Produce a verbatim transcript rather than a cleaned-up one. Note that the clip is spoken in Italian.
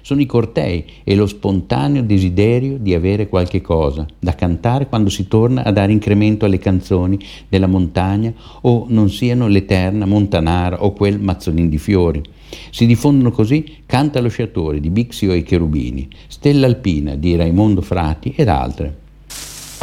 sono i cortei e lo spontaneo desiderio di avere qualche cosa da cantare quando si torna a dare incremento alle canzoni della montagna, o non siano l'eterna Montanara o quel Mazzolin di fiori. Si diffondono così Canta lo sciatore di Bixio e i Cherubini, Stella alpina di Raimondo Frati ed altre.